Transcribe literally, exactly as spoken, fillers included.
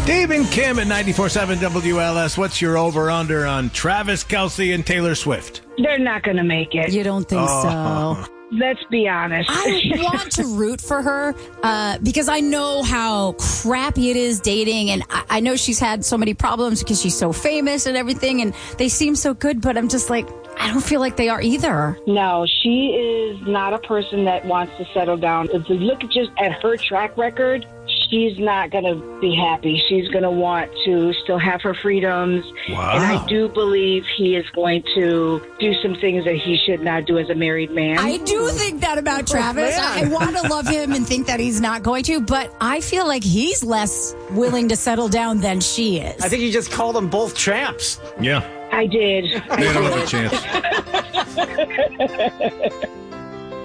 Dave and Kim at ninety-four point seven W L S. What's your over-under on Travis Kelce and Taylor Swift? They're not going to make it. You don't think Oh. so? Let's be honest. I want to root for her uh, because I know how crappy it is dating. And I, I know she's had so many problems because she's so famous and everything. And they seem so good. But I'm just like, I don't feel like they are either. No, she is not a person that wants to settle down. If you look at just at her track record, she's not going to be happy. She's going to want to still have her freedoms. Wow. And I do believe he is going to do some things that he should not do as a married man. I do think that about Travis. I, I want to love him and think that he's not going to, but I feel like he's less willing to settle down than she is. I think you just called them both tramps. Yeah. I did. They don't have a chance.